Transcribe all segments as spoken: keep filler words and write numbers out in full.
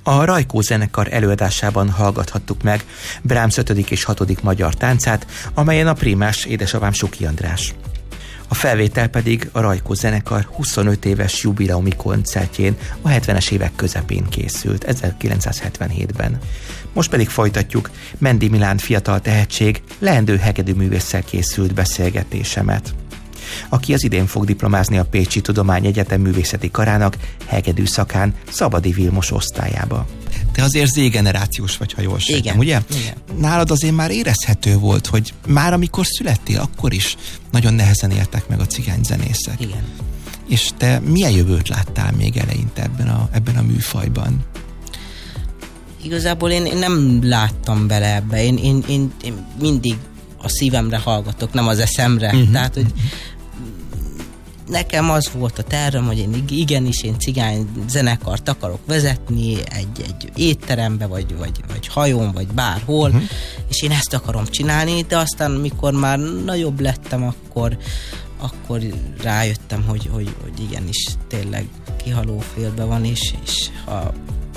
A Rajkó zenekar előadásában hallgathattuk meg Brahms ötödik és hatodik magyar táncát, amelyen a prímás édesapám Suki András. A felvétel pedig a Rajkó zenekar huszonöt éves jubileumi koncertjén a hetvenes évek közepén készült, ezerkilencszázhetvenhétben. Most pedig folytatjuk Mendi Milán fiatal tehetség, leendő hegedűművésszel készült beszélgetésemet, aki az idén fog diplomázni a Pécsi Tudományegyetem művészeti karának hegedű szakán Szabadi Vilmos osztályába. Te azért Z-generációs vagy, ha jól sejtem, ugye? Igen. Nálad azért már érezhető volt, hogy már amikor születtél, akkor is nagyon nehezen éltek meg a cigányzenészek. Igen. És te milyen jövőt láttál még eleinte ebben a, ebben a műfajban? Igazából én, én nem láttam bele ebbe. Én, én, én, én mindig a szívemre hallgatok, nem az eszemre. Uh-huh. Tehát, hogy nekem az volt a tervem, hogy én igenis én cigány zenekart akarok vezetni egy, egy étterembe, vagy, vagy, vagy hajón, vagy bárhol, uh-huh. és én ezt akarom csinálni, de aztán, mikor már nagyobb lettem, akkor, akkor rájöttem, hogy, hogy, hogy igenis tényleg kihaló félbe van, és, és ha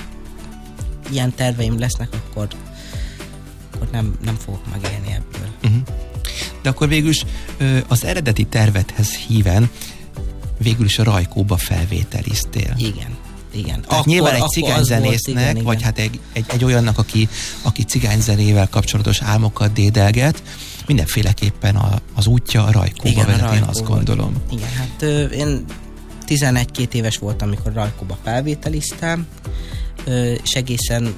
ilyen terveim lesznek, akkor, akkor nem, nem fogok megélni ebből. Uh-huh. De akkor végül is az eredeti tervedhez híven végül is a Rajkóba felvételiztél. Igen, igen. Tehát akkor, nyilván egy cigányzenésznek, vagy hát egy, egy, egy olyannak, aki, aki cigányzenével kapcsolatos álmokat dédelget, mindenféleképpen a, az útja a Rajkóba igen, vezet, a Rajkóba. Én azt gondolom. Igen, hát ö, én tizenegy-két éves voltam, amikor Rajkóba felvételiztem, ö, és egészen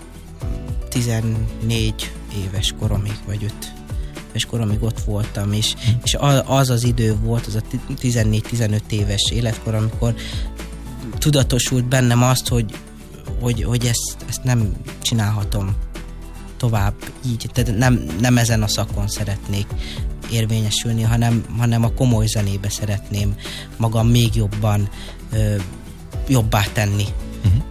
tizennégy éves koromig, vagy öt és koromig ott voltam, és, hm. és az az idő volt, az a tizennégy-tizenöt éves életkor, amikor tudatosult bennem azt, hogy, hogy, hogy ezt, ezt nem csinálhatom tovább így, tehát nem, nem ezen a szakon szeretnék érvényesülni, hanem, hanem a komoly zenébe szeretném magam még jobban ö, jobbá tenni. Uh-huh.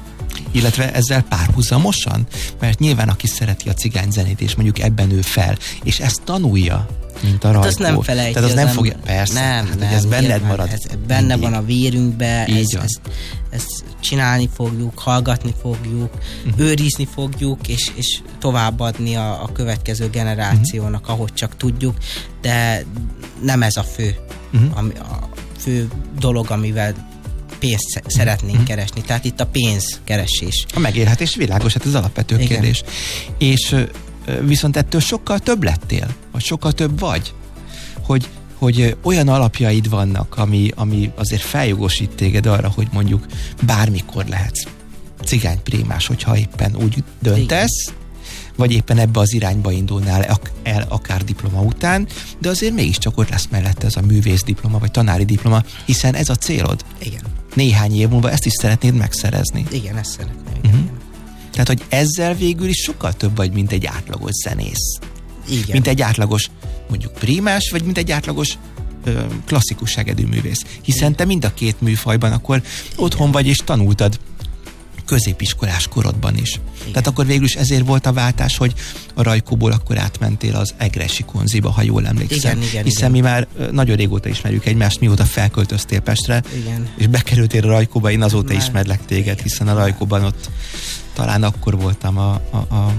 Illetve ezzel párhuzamosan, mert nyilván aki szereti a cigányzenét, és mondjuk ebben nő fel, és ezt tanulja, mint a Rajkó. Hát azt nem felejtjük. Tehát az nem fogja, persze, nem, hát, nem, ez benned nyilván, marad. Ez benne mindig van a vérünkbe, ezt, ezt, ezt csinálni fogjuk, hallgatni fogjuk, uh-huh. őrizni fogjuk, és, és továbbadni a, a következő generációnak, uh-huh. ahogy csak tudjuk, de nem ez a fő, uh-huh. ami, a fő dolog, amivel pénzt szeretnénk uh-huh. keresni. Tehát itt a pénzkeresés. A megélhetés világos, hát ez alapvető igen. kérdés. És viszont ettől sokkal több lettél, vagy sokkal több vagy, hogy, hogy olyan alapjaid vannak, ami, ami azért feljogosít téged arra, hogy mondjuk bármikor lehetsz cigányprímás, hogyha éppen úgy döntesz, igen. vagy éppen ebbe az irányba indulnál el akár diploma után, de azért mégiscsak ott lesz mellette ez a művész diploma, vagy tanári diploma, hiszen ez a célod. Igen. Néhány év múlva ezt is szeretnéd megszerezni. Igen, ezt szeretném. Uh-huh. Tehát, hogy ezzel végül is sokkal több vagy, mint egy átlagos zenész. Igen. Mint egy átlagos, mondjuk prímás, vagy mint egy átlagos ö, klasszikus hegedűművész. Hiszen igen. te mind a két műfajban akkor igen. otthon vagy, és tanultad középiskolás korodban is. Igen. Tehát akkor végül is ezért volt a váltás, hogy a Rajkóból akkor átmentél az Egressy Konziba, ha jól emlékszem. Igen, igen, hiszen igen. mi már nagyon régóta ismerjük egymást, mióta felköltöztél Pestre, igen. és bekerültél a Rajkóba, én azóta már ismerlek téged, igen. hiszen a Rajkóban ott talán akkor voltam a, a, a,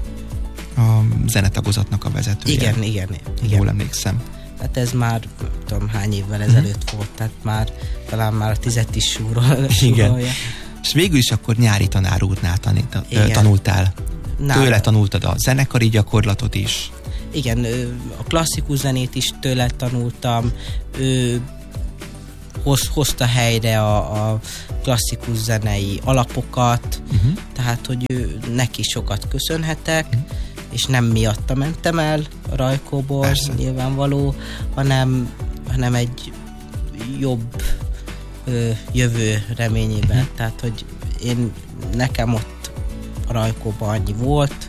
a zenetagozatnak a vezetője. Igen, igen, igen. Jól emlékszem. Hát ez már, tudom, hány évvel ezelőtt mm. volt, tehát már talán már a tizet is súrol, igen. És végül is akkor nyári tanár úrnál tanít, tanultál. Nál. Tőle tanultad a zenekari gyakorlatot is. Igen, a klasszikus zenét is tőle tanultam. Ő hoz, hozta helyre a, a klasszikus zenei alapokat, uh-huh. tehát, hogy ő, neki sokat köszönhetek, uh-huh. és nem miatta mentem el a Rajkóból, persze. nyilvánvaló, hanem, hanem egy jobb ö, jövő reményében. Uh-huh. Tehát, hogy én nekem ott a Rajkóban annyi volt,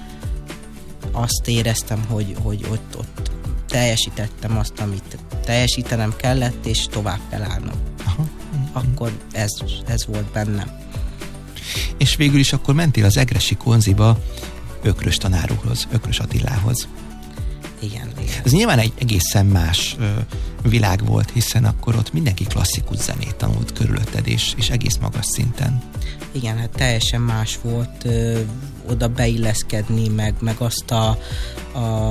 azt éreztem, hogy, hogy ott, ott teljesítettem azt, amit teljesítenem kellett, és tovább kell állnom. Aha. Akkor ez, ez volt bennem. És végül is akkor mentél az Egressy Konziba Ökrös tanárúhoz, Ökrös Attilához. Igen, igen. Ez nyilván egy egészen más ö, világ volt, hiszen akkor ott mindenki klasszikus zenét tanult körülötted, és, és egész magas szinten. Igen, hát teljesen más volt ö, oda beilleszkedni, meg, meg azt a, a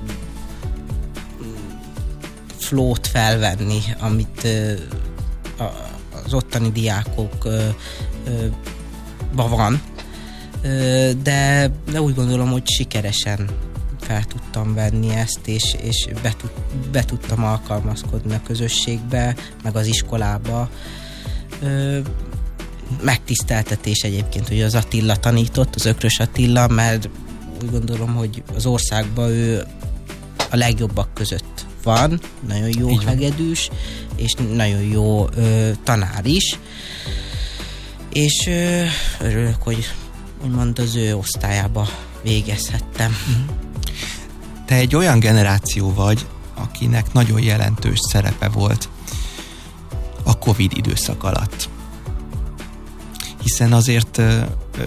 flót felvenni, amit ö, a, az ottani diákok ö, ö, ba van. Ö, de, de úgy gondolom, hogy sikeresen fel tudtam venni ezt, és, és be, tud, be tudtam alkalmazkodni a közösségbe, meg az iskolába. Ö, megtiszteltetés egyébként, hogy az Attila tanított, az Ökrös Attila, mert úgy gondolom, hogy az országban ő a legjobbak között van, nagyon jó hegedűs, és nagyon jó ö, tanár is, és ö, örülök, hogy úgymond az ő osztályába végezhettem. Te egy olyan generáció vagy, akinek nagyon jelentős szerepe volt a Covid időszak alatt. Hiszen azért ö, ö,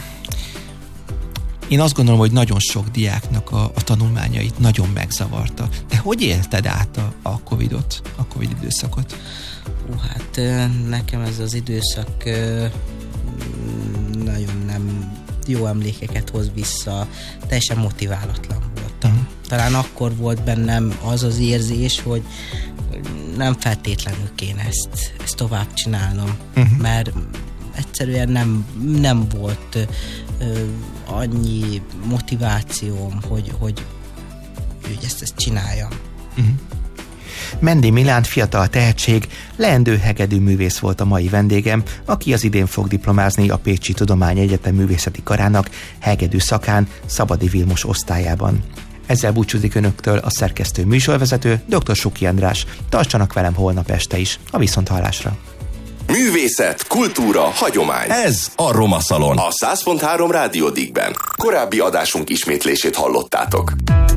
én azt gondolom, hogy nagyon sok diáknak a, a tanulmányait nagyon megzavarta. Te hogy élted át a, a Covidot, a Covid időszakot? Ó, hát nekem ez az időszak nagyon nem jó emlékeket hoz vissza, teljesen motiválatlan voltam. Uh-huh. Talán akkor volt bennem az az érzés, hogy nem feltétlenül kéne ezt, ezt tovább csinálnom, uh-huh. mert egyszerűen nem, nem volt ö, annyi motivációm, hogy, hogy, hogy ezt, ezt csináljam. Uh-huh. Mendi Milán fiatal tehetség, leendő hegedű művész volt a mai vendégem, aki az idén fog diplomázni a Pécsi Tudományegyetem művészeti karának hegedű szakán Szabadi Vilmos osztályában. Ezzel búcsúzik önöktől a szerkesztő műsorvezető, dr. Suki András. Tartsanak velem holnap este is, a viszonthallásra. Művészet, kultúra, hagyomány. Ez a Roma Szalon. A száz pont három Rádió Digben. Korábbi adásunk ismétlését hallottátok.